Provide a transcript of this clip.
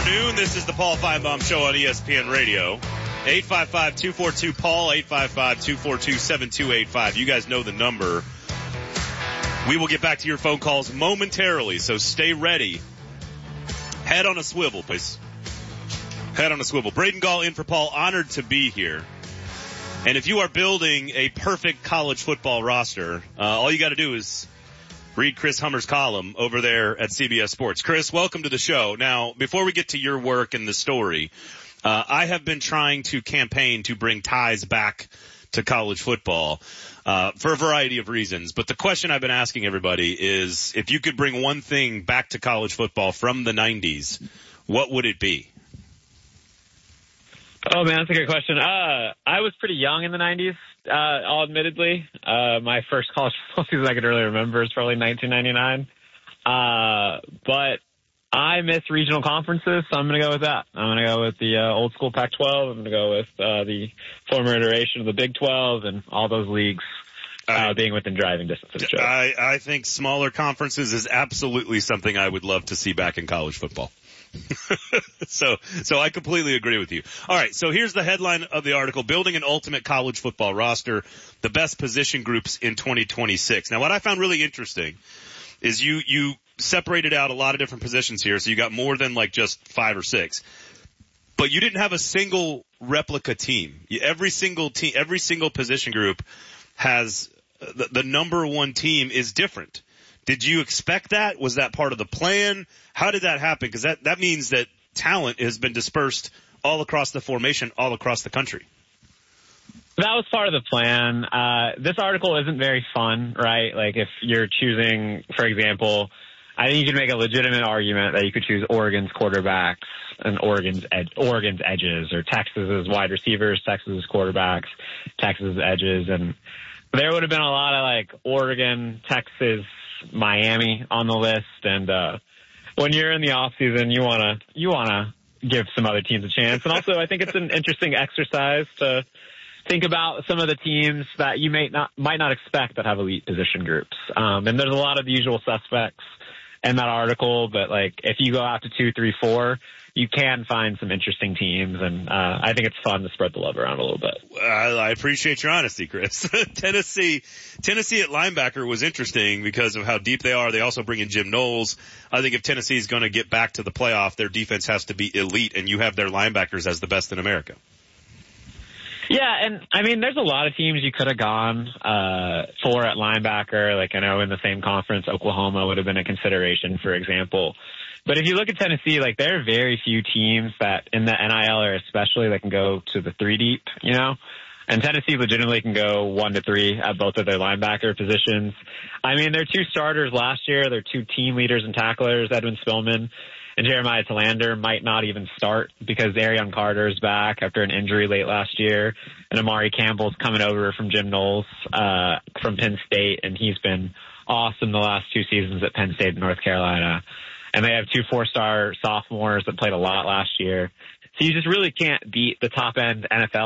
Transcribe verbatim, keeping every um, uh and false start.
afternoon. This is the Paul Feinbaum Show on E S P N Radio. eight five five, two four two, Paul, eight five five, two four two, seven two eight five. You guys know the number. We will get back to your phone calls momentarily, so stay ready. Head on a swivel, please. Head on a swivel. Braden Gall in for Paul. Honored to be here. And if you are building a perfect college football roster, uh, all you got to do is read Chris Hummer's column over there at C B S Sports. Chris, welcome to the show. Now, before we get to your work and the story, uh, I have been trying to campaign to bring ties back to college football uh, for a variety of reasons. But the question I've been asking everybody is, if you could bring one thing back to college football from the nineties, what would it be? Oh, man, that's a good question. Uh, I was pretty young in the nineties, uh, all admittedly. Uh, my first college football season I could really remember is probably nineteen ninety-nine. Uh, but I miss regional conferences, so I'm going to go with that. I'm going to go with the uh, old school Pac twelve. I'm going to go with uh, the former iteration of the Big twelve and all those leagues uh, being within driving distance of each other. I, I think smaller conferences is absolutely something I would love to see back in college football. so, so I completely agree with you. All right. So here's the headline of the article: Building an Ultimate College Football Roster, the best position groups in twenty twenty-six. Now, what I found really interesting is you, you separated out a lot of different positions here. So you got more than like just five or six, but you didn't have a single replica team. Every single team, every single position group has the, the number one team is different. Did you expect that? Was that part of the plan? How did that happen? Because that, that means that talent has been dispersed all across the formation, all across the country. That was part of the plan. Uh, this article isn't very fun, right? Like if you're choosing, for example, I think you can make a legitimate argument that you could choose Oregon's quarterbacks and Oregon's ed- Oregon's edges, or Texas's wide receivers, Texas's quarterbacks, Texas's edges, and there would have been a lot of like Oregon, Texas, Miami on the list, and uh when you're in the off season, you want to you want to give some other teams a chance. And also, I think it's an interesting exercise to think about some of the teams that you may not might not expect that have elite position groups. Um, and there's a lot of the usual suspects in that article, but like if you go out to two, three, four, you can find some interesting teams, and uh, I think it's fun to spread the love around a little bit. I, I appreciate your honesty, Chris. Tennessee, Tennessee at linebacker was interesting because of how deep they are. They also bring in Jim Knowles. I think if Tennessee is going to get back to the playoff, their defense has to be elite, and you have their linebackers as the best in America. Yeah, and I mean, there's a lot of teams you could have gone uh, for at linebacker. Like I know in the same conference, Oklahoma would have been a consideration, for example. But if you look at Tennessee, like there are very few teams that in the N I L or especially that can go to the three deep, you know, and Tennessee legitimately can go one to three at both of their linebacker positions. I mean, their two starters last year, their two team leaders and tacklers, Edwin Spillman and Jeremiah Talander, might not even start because Arion Carter's back after an injury late last year, and Amari Campbell's coming over from Jim Knowles uh, from Penn State, and he's been awesome the last two seasons at Penn State and North Carolina. And they have two four-star sophomores that played a lot last year. So you just really can't beat the top-end N F L